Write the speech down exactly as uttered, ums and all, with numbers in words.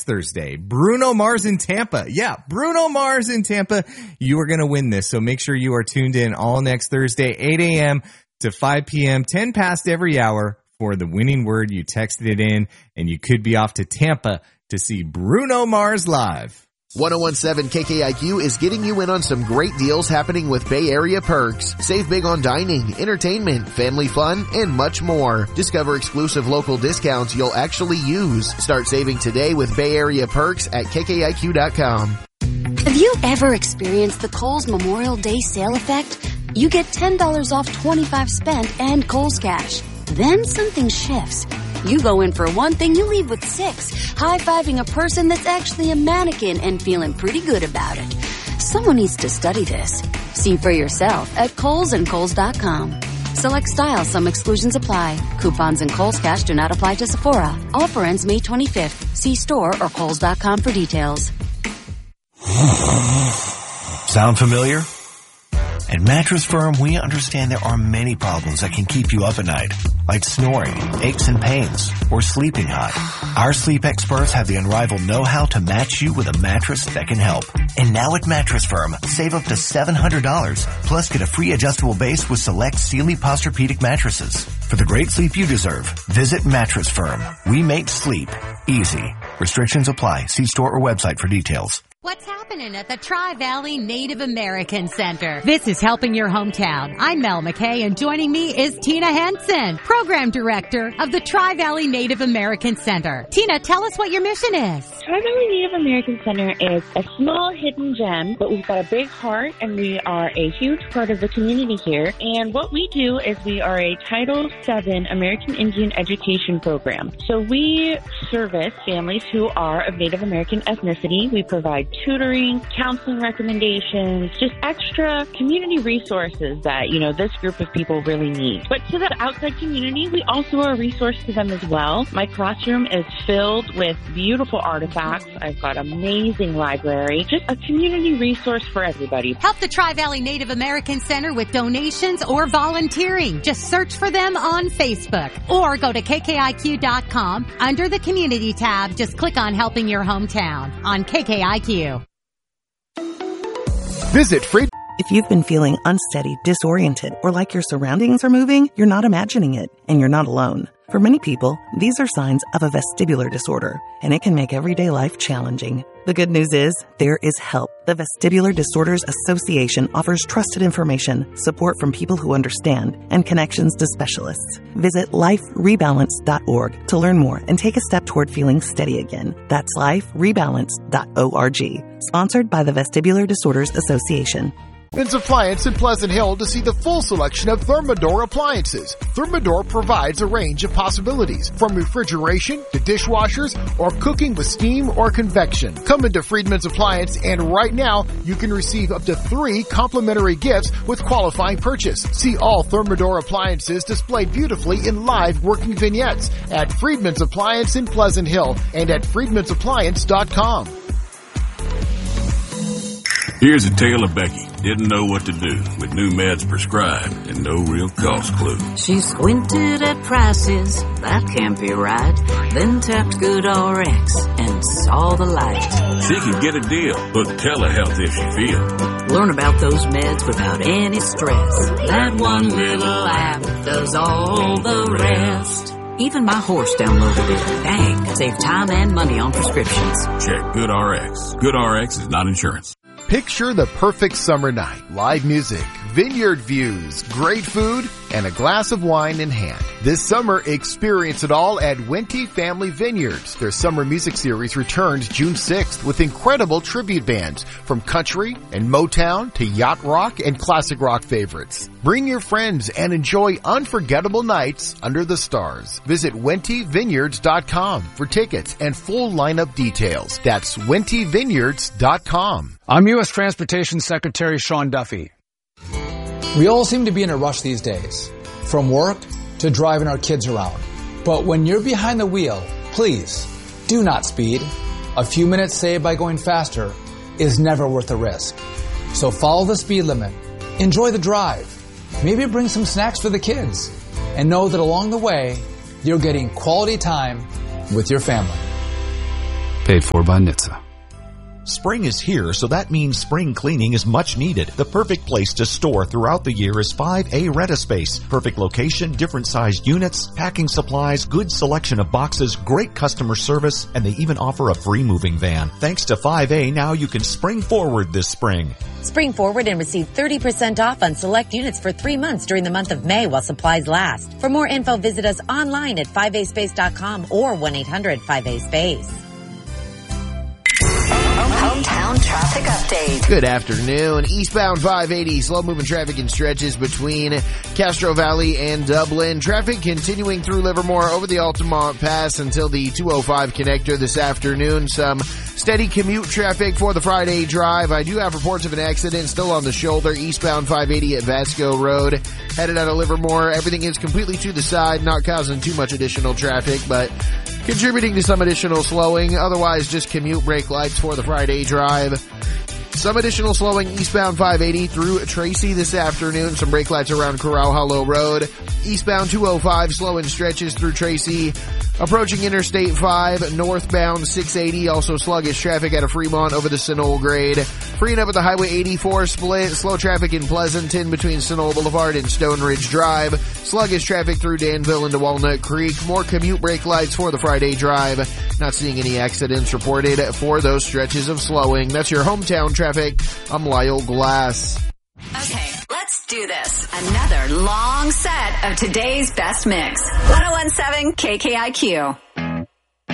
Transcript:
Thursday. Bruno Mars in Tampa. Yeah, Bruno Mars in Tampa. You are going to win this. So make sure you are tuned in all next Thursday, eight a.m. to five p.m., ten past every hour for the winning word. You texted it in, and you could be off to Tampa to see Bruno Mars live. ten seventeen K K I Q is getting you in on some great deals happening with Bay Area Perks. Save big on dining, entertainment, family fun, and much more. Discover exclusive local discounts you'll actually use. Start saving today with Bay Area Perks at K K I Q dot com. Have you ever experienced the Kohl's Memorial Day sale effect? You get ten dollars off twenty-five spent and Kohl's Cash. Then something shifts. You go in for one thing, you leave with six, high-fiving a person that's actually a mannequin and feeling pretty good about it. Someone needs to study this. See for yourself at Kohl's and Kohl's dot com. Select styles, some exclusions apply. Coupons and Kohl's Cash do not apply to Sephora. Offer ends May twenty-fifth. See store or Kohl's dot com for details. Sound familiar? At Mattress Firm, we understand there are many problems that can keep you up at night, like snoring, aches and pains, or sleeping hot. Our sleep experts have the unrivaled know-how to match you with a mattress that can help. And now at Mattress Firm, save up to seven hundred dollars, plus get a free adjustable base with select Sealy Posturepedic mattresses. For the great sleep you deserve, visit Mattress Firm. We make sleep easy. Restrictions apply. See store or website for details. What's happening at the Tri-Valley Native American Center? This is Helping Your Hometown. I'm Mel McKay, and joining me is Tina Henson, Program Director of the Tri-Valley Native American Center. Tina, tell us what your mission is. Tri-Valley Native American Center is a small hidden gem, but we've got a big heart, and we are a huge part of the community here. And what we do is we are a Title seven American Indian education program. So we service families who are of Native American ethnicity. We provide tutoring, counseling recommendations, just extra community resources that, you know, this group of people really need. But to the outside community, we also are a resource to them as well. My classroom is filled with beautiful artifacts. I've got an amazing library, just a community resource for everybody. Help the Tri-Valley Native American Center with donations or volunteering. Just search for them on Facebook or go to K K I Q dot com. Under the Community tab, just click on Helping Your Hometown on K K I Q. Visit Free. If you've been feeling unsteady, disoriented, or like your surroundings are moving, you're not imagining it, and you're not alone. For many people, these are signs of a vestibular disorder, and it can make everyday life challenging. The good news is, there is help. The Vestibular Disorders Association offers trusted information, support from people who understand, and connections to specialists. Visit life rebalance dot org to learn more and take a step toward feeling steady again. That's life rebalance dot org. Sponsored by the Vestibular Disorders Association. Thermador's Appliance in Pleasant Hill to see the full selection of Thermador appliances. Thermador provides a range of possibilities, from refrigeration to dishwashers or cooking with steam or convection. Come into Friedman's Appliance, and right now you can receive up to three complimentary gifts with qualifying purchase. See all Thermador appliances displayed beautifully in live working vignettes at Friedman's Appliance in Pleasant Hill and at friedmans appliance dot com. Here's a tale of Becky. Didn't know what to do with new meds prescribed and no real cost clue. She squinted at prices, that can't be right. Then tapped GoodRx and saw the light. She can get a deal, book telehealth if she feels. Learn about those meds without any stress. That one little app does all the rest. Even my horse downloaded it. Dang, save time and money on prescriptions. Check GoodRx. GoodRx is not insurance. Picture the perfect summer night. Live music, vineyard views, great food, and a glass of wine in hand. This summer, experience it all at Wente Family Vineyards. Their summer music series returns June sixth with incredible tribute bands from country and Motown to yacht rock and classic rock favorites. Bring your friends and enjoy unforgettable nights under the stars. Visit Wente Vineyards dot com for tickets and full lineup details. That's Wente Vineyards dot com. I'm U S Transportation Secretary Sean Duffy. We all seem to be in a rush these days, from work to driving our kids around. But when you're behind the wheel, please do not speed. A few minutes saved by going faster is never worth the risk. So follow the speed limit, enjoy the drive, maybe bring some snacks for the kids, and know that along the way, you're getting quality time with your family. Paid for by N H T S A. Spring is here, so that means spring cleaning is much needed. The perfect place to store throughout the year is five A Rent-A-Space. Perfect location, different sized units, packing supplies, good selection of boxes, great customer service, and they even offer a free moving van. Thanks to five A, now you can spring forward this spring. Spring forward and receive thirty percent off on select units for three months during the month of May while supplies last. For more info, visit us online at five a space dot com or one eight hundred five A space. Hometown traffic update. Good afternoon. Eastbound five eighty, slow moving traffic in stretches between Castro Valley and Dublin. Traffic continuing through Livermore over the Altamont Pass until the two oh five connector this afternoon. Some steady commute traffic for the Friday drive. I do have reports of an accident still on the shoulder. Eastbound five eighty at Vasco Road. Headed out of Livermore. Everything is completely to the side, not causing too much additional traffic, but contributing to some additional slowing. Otherwise, just commute brake lights for the Friday drive. Some additional slowing eastbound five eighty through Tracy this afternoon. Some brake lights around Corral Hollow Road. Eastbound two oh five slow in stretches through Tracy. Approaching Interstate five, northbound six eighty, also sluggish traffic out of Fremont over the Sunol grade. Freeing up at the Highway eighty-four split, slow traffic in Pleasanton between Sunol Boulevard and Stone Ridge Drive. Sluggish traffic through Danville into Walnut Creek. More commute brake lights for the Friday drive. Not seeing any accidents reported for those stretches of slowing. That's your hometown traffic. I'm Lyle Glass. Okay, let's do this. Another long set of today's best mix. ten seventeen K K I Q.